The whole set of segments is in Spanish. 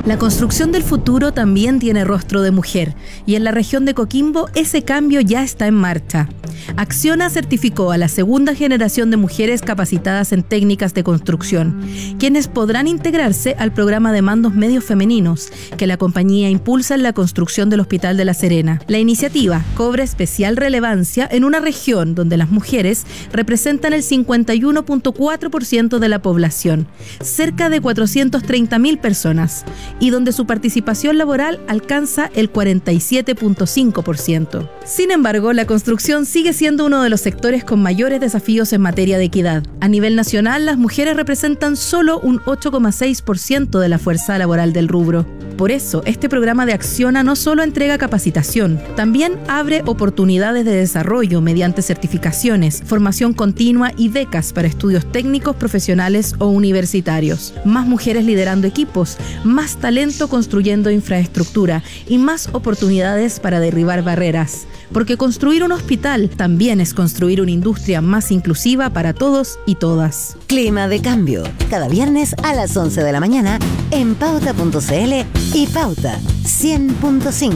La construcción del futuro también tiene rostro de mujer, y en la región de Coquimbo ese cambio ya está en marcha. Acciona certificó a la segunda generación de mujeres capacitadas en técnicas de construcción, quienes podrán integrarse al programa de mandos medios femeninos que la compañía impulsa en la construcción del Hospital de La Serena. La iniciativa cobra especial relevancia en una región donde las mujeres representan el 51.4% de la población, cerca de 430.000 personas, y donde su participación laboral alcanza el 47.5%. Sin embargo, la construcción sigue siendo uno de los sectores con mayores desafíos en materia de equidad. A nivel nacional, las mujeres representan solo un 8,6% de la fuerza laboral del rubro. Por eso, este programa de Acciona no solo entrega capacitación, también abre oportunidades de desarrollo mediante certificaciones, formación continua y becas para estudios técnicos, profesionales o universitarios. Más mujeres liderando equipos, más talento construyendo infraestructura y más oportunidades para derribar barreras. Porque construir un hospital también es construir una industria más inclusiva para todos y todas. Clima de Cambio, cada viernes a las 11 de la mañana en Pauta.cl y Pauta 100.5.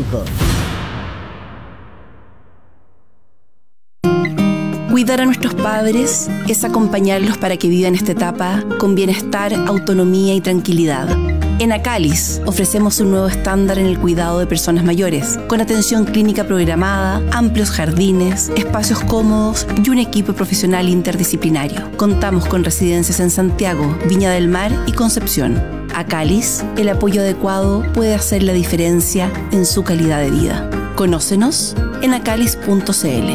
Cuidar a nuestros padres es acompañarlos para que vivan esta etapa con bienestar, autonomía y tranquilidad. En Acalis ofrecemos un nuevo estándar en el cuidado de personas mayores, con atención clínica programada, amplios jardines, espacios cómodos y un equipo profesional interdisciplinario. Contamos con residencias en Santiago, Viña del Mar y Concepción. Acalis, el apoyo adecuado puede hacer la diferencia en su calidad de vida. Conócenos en acalis.cl.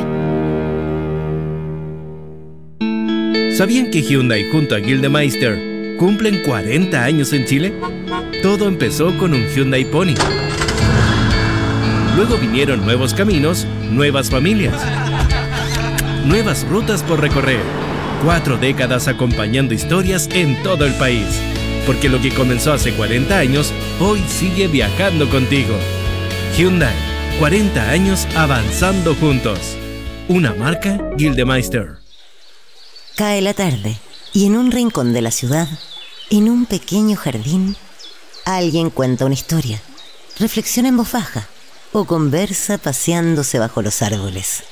¿Sabían que Hyundai junto a Gildemeister cumplen 40 años en Chile? Todo empezó con un Hyundai Pony. Luego vinieron nuevos caminos, nuevas familias, nuevas rutas por recorrer. 4 décadas acompañando historias en todo el país. Porque lo que comenzó hace 40 años, hoy sigue viajando contigo. Hyundai, 40 años avanzando juntos. Una marca Gildemeister. Cae la tarde y en un rincón de la ciudad, en un pequeño jardín, alguien cuenta una historia, reflexiona en voz baja o conversa paseándose bajo los árboles.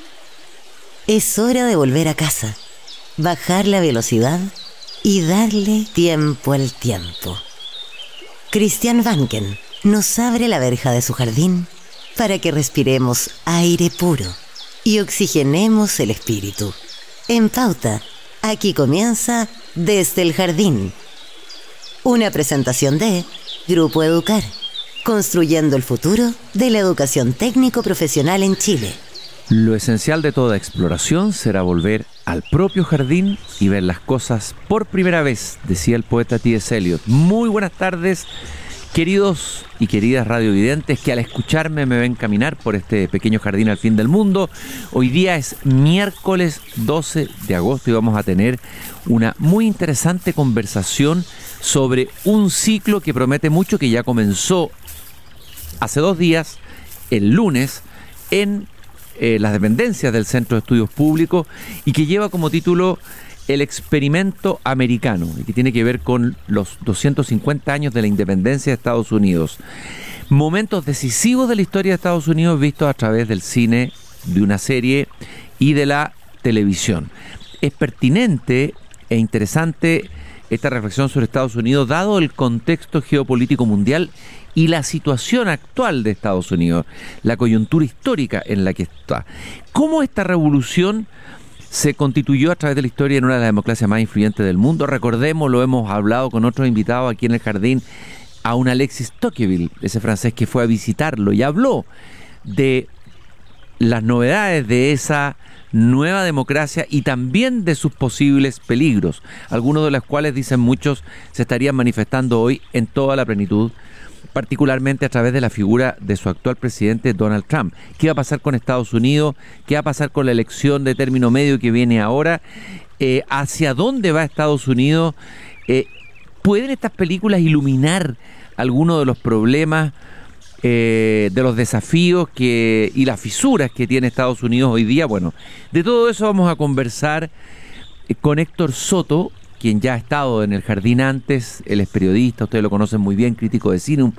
Es hora de volver a casa, bajar la velocidad y darle tiempo al tiempo. Christian Vanken nos abre la verja de su jardín para que respiremos aire puro y oxigenemos el espíritu. En Pauta, aquí comienza Desde el Jardín. Una presentación de Grupo Educar, construyendo el futuro de la educación técnico-profesional en Chile. Lo esencial de toda exploración será volver al propio jardín y ver las cosas por primera vez, decía el poeta T.S. Eliot. Muy buenas tardes, queridos y queridas radiovidentes que al escucharme me ven caminar por este pequeño jardín al fin del mundo. Hoy día es miércoles 12 de agosto y vamos a tener una muy interesante conversación sobre un ciclo que promete mucho, que ya comenzó hace 2 días, el lunes, en las dependencias del Centro de Estudios Públicos, y que lleva como título El Experimento Americano, y que tiene que ver con los 250 años de la independencia de Estados Unidos. Momentos decisivos de la historia de Estados Unidos vistos a través del cine, de una serie y de la televisión. Es pertinente e interesante esta reflexión sobre Estados Unidos, dado el contexto geopolítico mundial y la situación actual de Estados Unidos, la coyuntura histórica en la que está. ¿Cómo esta revolución se constituyó a través de la historia en una de las democracias más influyentes del mundo? Recordemos, lo hemos hablado con otros invitados aquí en el jardín, a un Alexis Tocqueville, ese francés que fue a visitarlo y habló de las novedades de esa nueva democracia y también de sus posibles peligros, algunos de los cuales, dicen muchos, se estarían manifestando hoy en toda la plenitud, particularmente a través de la figura de su actual presidente Donald Trump. ¿Qué va a pasar con Estados Unidos? ¿Qué va a pasar con la elección de término medio que viene ahora? ¿Hacia dónde va Estados Unidos? ¿Pueden estas películas iluminar algunos de los problemas, de los desafíos y las fisuras que tiene Estados Unidos hoy día? Bueno, de todo eso vamos a conversar con Héctor Soto, quien ya ha estado en el jardín antes. Él es periodista, ustedes lo conocen muy bien, crítico de cine,